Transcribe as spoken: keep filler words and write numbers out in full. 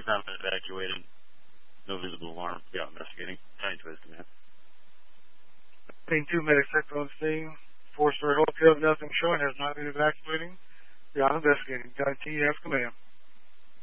has not been evacuated. No visible alarm. Yeah, investigating. Nine to his command. Being two medics checked on scene. Four-story hotel, nothing showing, has not been evacuating. We are investigating. Gun T, you have command.